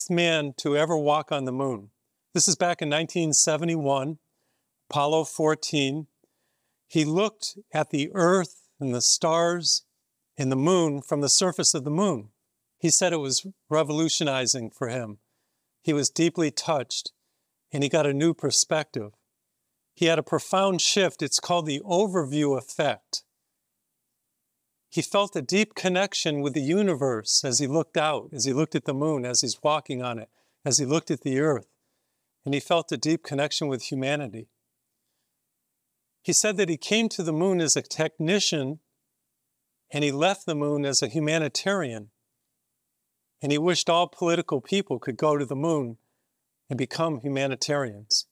man to ever walk on the moon. This is back in 1971, Apollo 14. He looked at the Earth and the stars and the moon from the surface of the moon. He said it was revolutionizing for him. He was deeply touched, and he got a new perspective. He had a profound shift. It's called the overview effect. He felt a deep connection with the universe as he looked out, as he looked at the moon, as he's walking on it, as he looked at the earth. And he felt a deep connection with humanity. He said that he came to the moon as a technician, and he left the moon as a humanitarian. And he wished all political people could go to the moon and become humanitarians.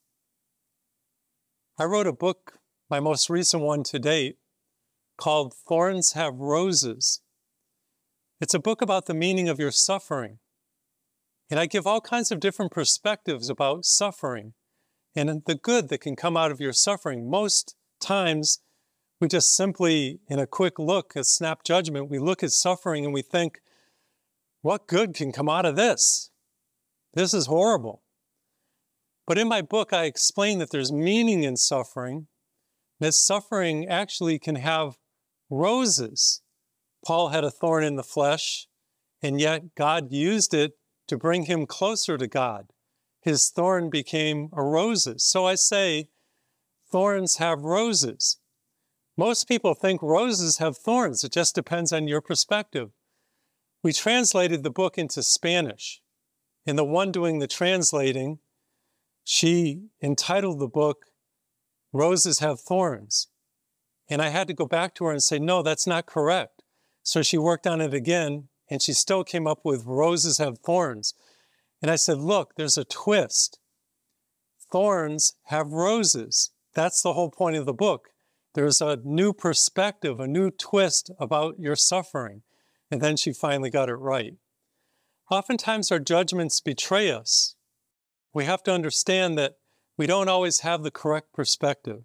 I wrote a book, my most recent one to date, called Thorns Have Roses. It's a book about the meaning of your suffering. And I give all kinds of different perspectives about suffering and the good that can come out of your suffering. Most times, we just simply, in a quick look, a snap judgment, we look at suffering and we think, what good can come out of this? This is horrible. But in my book, I explain that there's meaning in suffering, that suffering actually can have roses. Paul had a thorn in the flesh, and yet God used it to bring him closer to God. His thorn became a roses. So I say, thorns have roses. Most people think roses have thorns. It just depends on your perspective. We translated the book into Spanish, and the one doing the translating, she entitled the book, Roses Have Thorns. And I had to go back to her and say, no, that's not correct. So she worked on it again, and she still came up with Roses Have Thorns. And I said, look, there's a twist. Thorns have roses. That's the whole point of the book. There's a new perspective, a new twist about your suffering. And then she finally got it right. Oftentimes our judgments betray us. We have to understand that we don't always have the correct perspective.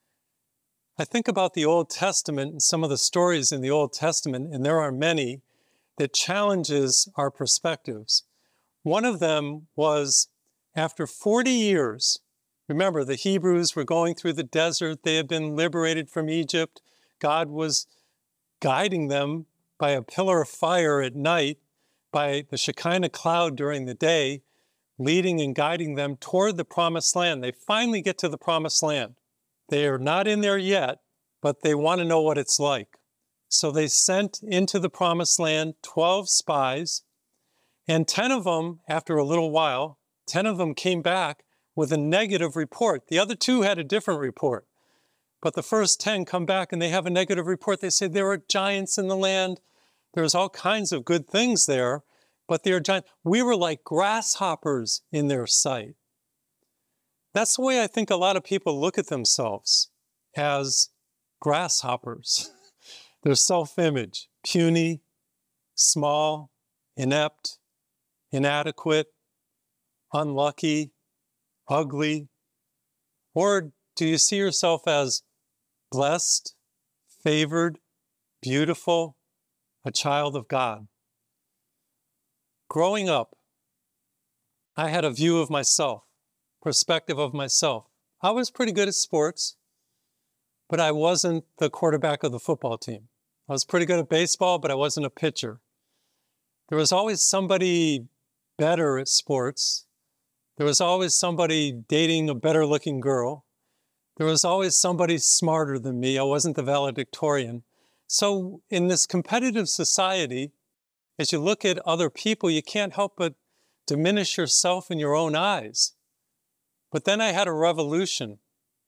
I think about the Old Testament and some of the stories in the Old Testament, and there are many, that challenges our perspectives. One of them was after 40 years, remember the Hebrews were going through the desert, they had been liberated from Egypt, God was guiding them by a pillar of fire at night, by the Shekinah cloud during the day, leading and guiding them toward the promised land. They finally get to the promised land. They are not in there yet, but they want to know what it's like. So they sent into the promised land 12 spies, and 10 of them, after a little while, 10 of them came back with a negative report. The other 2 had a different report. But the first 10 come back and they have a negative report. They say there are giants in the land. There's all kinds of good things there, but they are giants. We were like grasshoppers in their sight. That's the way I think a lot of people look at themselves, as grasshoppers. Their self-image, puny, small, inept, inadequate, unlucky, ugly. Or do you see yourself as blessed, favored, beautiful, a child of God? Growing up, I had a view of myself, perspective of myself. I was pretty good at sports, but I wasn't the quarterback of the football team. I was pretty good at baseball, but I wasn't a pitcher. There was always somebody better at sports. There was always somebody dating a better looking girl. There was always somebody smarter than me. I wasn't the valedictorian. So in this competitive society, as you look at other people, you can't help but diminish yourself in your own eyes. But then I had a revolution.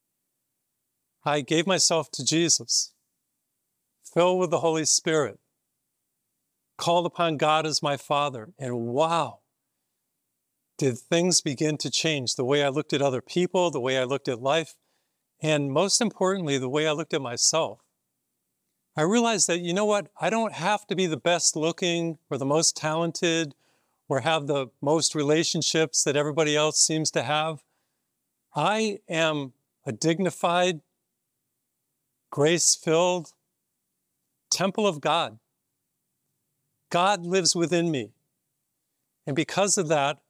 I gave myself to Jesus, filled with the Holy Spirit, called upon God as my Father, and wow, did things begin to change. The way I looked at other people, the way I looked at life, and most importantly, the way I looked at myself. I realized that, you know what, I don't have to be the best looking or the most talented or have the most relationships that everybody else seems to have. I am a dignified, grace-filled temple of God. God lives within me. And because of that,